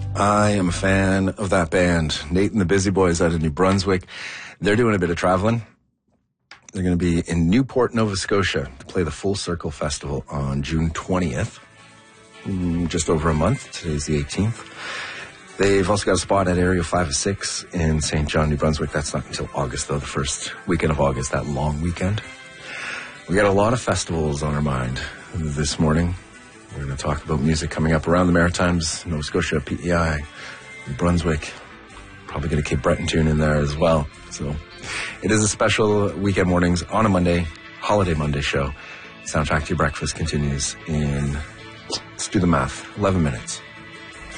I am a fan of that band. Nate and the Busy Boys out of New Brunswick. They're doing a bit of traveling. They're going to be in Newport, Nova Scotia to play the Full Circle Festival on June 20th. Just over a month. Today's the 18th. They've also got a spot at Area 506 in St. John, New Brunswick. That's not until August, though, the first weekend of August, that long weekend. We got a lot of festivals on our mind this morning. We're going to talk about music coming up around the Maritimes, Nova Scotia, PEI, New Brunswick. Probably going to Cape Breton tune in there as well. So it is a special weekend mornings on a Monday, holiday Monday show. Soundtrack to Your Breakfast continues in, let's do the math, 11 minutes.